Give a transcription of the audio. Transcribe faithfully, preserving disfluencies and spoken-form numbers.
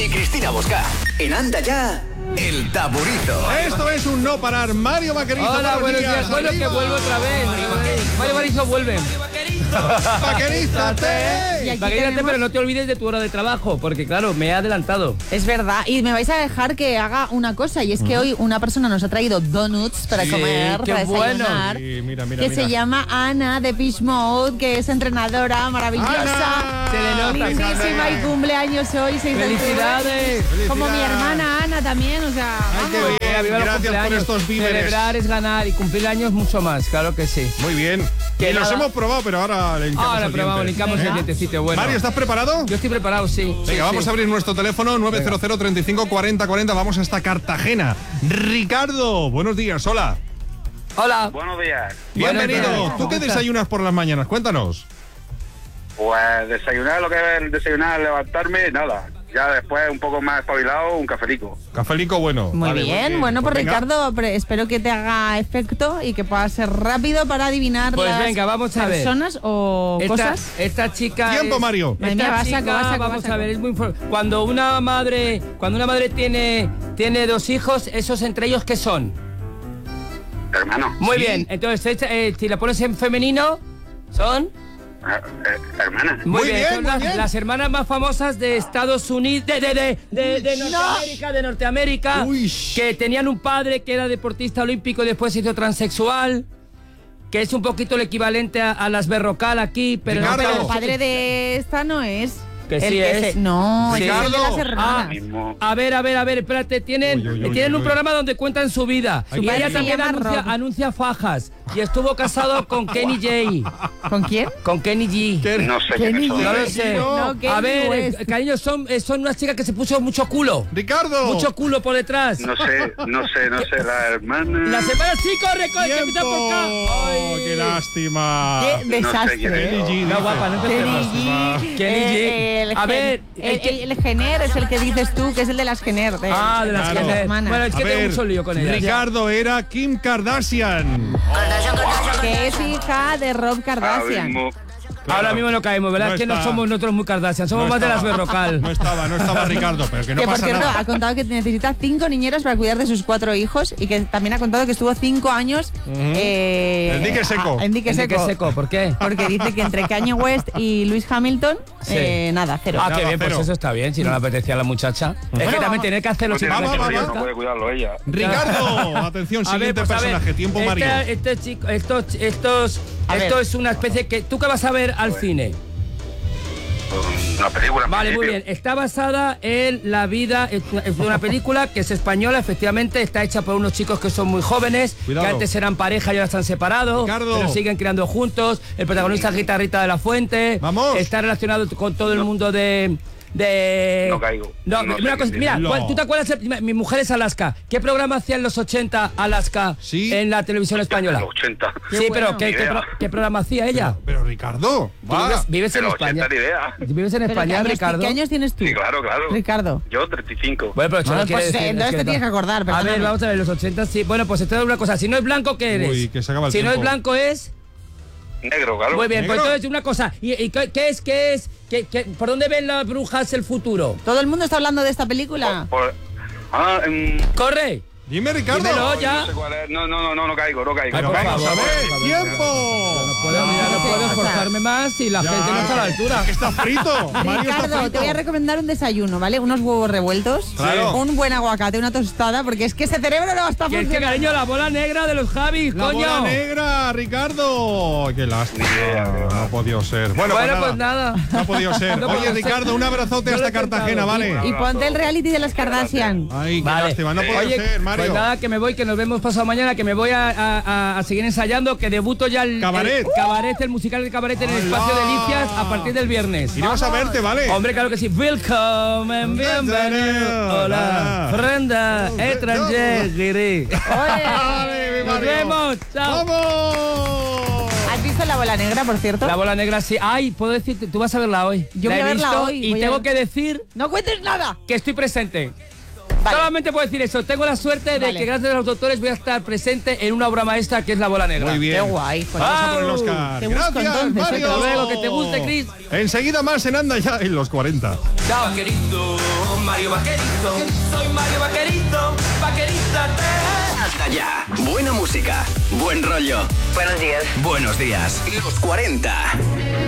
y Cristina Bosca. En Anda Ya, El Taburito. Esto es un no parar. Mario Vaquerizo. Hola, buenos días. días. Bueno, que vuelvo otra vez. Mario Vaquerizo vuelve. Vaquerízate. Vaquerízate, pero no te olvides de tu hora de trabajo, porque claro, me he adelantado. Es verdad. Y me vais a dejar que haga una cosa, y es que uh-huh. hoy una persona nos ha traído donuts para sí, comer, para desayunar. Bueno. Sí, mira, mira, que mira. se llama Ana de Beach Mode, que es entrenadora maravillosa. Se le nota. Lindísima y cumpleaños hoy. ¡Felicidades! Como mi hermana Ana también, o sea. Ay, qué bien. Viva Gracias por estos víveres. Celebrar es ganar y cumplir años mucho más, claro que sí. Muy bien. Que los hemos probado, pero ahora le hincamos ahora el probamos, diente. le hincamos el dientecito, bueno. Mario, ¿estás preparado? Yo estoy preparado, sí. Venga, sí, vamos sí. a abrir nuestro teléfono nueve cero cero, treinta y cinco, cuarenta, cuarenta. Vamos hasta Cartagena. Ricardo, buenos días, hola. Hola. Buenos días. Bienvenido. Buenos ¿Tú qué desayunas por las mañanas? Cuéntanos. Pues desayunar, lo que es desayunar, levantarme, nada. Ya después, un poco más espabilado, un cafelico. Cafelico bueno. Muy vale, bien, muy bueno, pues, pues Ricardo, espero que te haga efecto y que pueda ser rápido para adivinar pues las venga, vamos a personas ver. o esta, cosas. Esta chica Tiempo, es, Mario. Esta Mía, chica, saco, saco, vamos saco. a ver, es muy cuando una madre, cuando una madre tiene tiene dos hijos, esos entre ellos ¿qué son? Hermano. Muy Sí. bien. Entonces, eh, si la pones en femenino, son Eh, eh, hermana. Muy, Muy bien, bien, son muy las, bien. las hermanas más famosas de Estados Unidos, de, de, de, de, de Norteamérica, de Norteamérica, Uy. que tenían un padre que era deportista olímpico y después se hizo transexual, que es un poquito el equivalente a, a las Berrocal aquí, pero Ricardo. Pero no, el padre de esta no es. Que el sí que es. se- no, Sí. es el de las Ricardo. hermanas. Mismo. A ver, a ver, a ver, espérate, tienen, Uy, uy, uy, tienen uy, un uy. programa donde cuentan su vida. Su y padre ella se también llama anuncia, Rob. anuncia fajas. Y estuvo casado con Kenny J. ¿Con quién? Con Kenny G. ¿Qué? No sé Kenny qué son. No lo sé. No, a Kenny ver, West. eh, cariño, son, eh, son unas chicas que se puso mucho culo. Ricardo. Mucho culo por detrás. No sé, no sé, no sé. La hermana. La semana sí corre con el Tiempo. Capitán Porca. Ay. Qué lástima. Qué No sé quién desastre. es. Kenny G. No, dice. guapa, no Kenny empecemos. G. Kenny G. eh, el A gen- ver, el, el que- el, el Gener es el que dices tú, que es el de las Gener. De, Ah, de las Claro. que hermanas. Bueno, es que A tengo ver, mucho lío con ellas. Ricardo era Kim Kardashian. Que es hija de Rob Ahora Kardashian. mismo. Ahora mismo no caemos, ¿verdad? No es que no está. somos nosotros muy Kardashian, somos No más de las estaba. Berrocal. No estaba, no estaba Ricardo, pero que no que por pasa cierto nada. ha contado que necesita cinco niñeras para cuidar de sus cuatro hijos y que también ha contado que estuvo cinco años eh, En dique seco. a- en dique ¿En seco. qué seco? ¿Por qué? Porque dice que entre Kanye West y Lewis Hamilton, Sí. eh, nada, cero. Ah, Nada, qué bien, pues cero. eso está bien, si no le apetecía a la muchacha. Es que Bueno, también vamos. tener que hacerlo No sin tiene Vamos, que vamos, ver, vamos. no puede cuidarlo ella. Ricardo, atención, A ver, siguiente pues, a ver, personaje. Tiempo, esta- Mario. Este chico, estos, estos, A ver. esto es una especie que tú que vas a ver al cine. Una película. en Vale, muy principio. bien. Está basada en la vida, es una- es una película que es española, efectivamente, está hecha por unos chicos que son muy jóvenes, Cuidado. que antes eran pareja y ahora están separados, Ricardo. pero siguen creando juntos. El protagonista es Guitarrita de la Fuente. Vamos. Está relacionado con todo el mundo de... de... No caigo. No, No sé una cosa, quién mira, es. No. ¿cuál- ¿tú te acuerdas? de- Mi mujer es Alaska. ¿Qué programa hacía en los ochenta Alaska Sí. en la televisión española? Los ochenta. Qué Sí, bueno. pero ¿qué, Ni qué idea. pro- qué programa hacía ella? Pero Ricardo, ¿Tú va. vives, vives De en los España? ochenta, ni idea. ¿Vives en Pero España, ¿qué años, Ricardo? ¿Qué años tienes tú? Sí, claro, claro. Ricardo. Yo, treinta y cinco. Bueno, pero eso Bueno, no quiere pues, decir- entonces es te que tienes no. que acordar, A ver, perdóname. vamos a ver, los ochenta sí. Bueno, pues esto es una cosa. Si no es blanco, ¿qué eres? Uy, que se acaba el si no es tiempo. blanco es... Negro, claro. Muy bien, pues ¿Negro? entonces una cosa. ¿Y, y qué, qué es? ¿Qué es? ¿Qué, qué- ¿Por dónde ven las brujas el futuro? Todo el mundo está hablando de esta película. Por- ah, em, ¡Corre! Dime, Ricardo. Dímelo. no, ya. no sé cuál es. No, no, no, no, no caigo, no caigo. Ay, no por caigo. Vamos a favor, ver, por favor. tiempo. No puedo, ya no puedo esforzarme más y la Ya. gente no está a la altura. Que está frito. Mario está Ricardo, frito. te voy a recomendar un desayuno, ¿vale? Unos huevos revueltos, Claro. un buen aguacate, una tostada, porque es que ese cerebro no está Que es que, funcionando. cariño, la bola negra de los Javis, La coño. bola negra, Ricardo. Qué lástima. No ha podido ser. Bueno, Bueno, pues, pues nada. nada. No ha podido ser. No Oye, puedo ser. Ricardo, un abrazote Yo lo hasta he intentado. Cartagena, ¿vale? Y ponte el reality de las Kardashian. Ay, qué Vale. lástima. No ha podido Oye, ser, Mario. pues nada, que me voy, que nos vemos pasado mañana, que me voy a, a- a- a seguir ensayando, que debuto ya el Cabaret. el cabaret, el musical de cabaret en el ¡Hala! espacio de Delicias a partir del viernes. Iremos a verte, ¿vale? Hombre, claro que sí. Welcome, bienvenido. Hola, frenda, étranger, guiri. Vale, mi Nos Mario. vemos, chao. ¡Vamos! ¿Has visto La Bola Negra, por cierto? La bola negra, sí. Ay, puedo decirte, tú vas a verla hoy. Yo La voy he a verla visto hoy, y voy a- tengo que decir ¡No cuentes nada! que estoy presente. Vale. Solamente puedo decir eso. Tengo la suerte de Vale. que gracias a los doctores voy a estar presente en una obra maestra que es La Bola Negra. Muy bien. ¡Qué guay! Pues Vamos a por el ¡Au! Oscar. Te busco Gracias, entonces, Mario. hasta luego, que te guste, Chris. Enseguida más en Anda Ya en los cuarenta. Chao. Vaquerito, Mario Vaquerizo, soy Mario Vaquerizo, vaquerízate. Hasta ya. Buena música, buen rollo. Buenos días. Buenos días. Los cuarenta.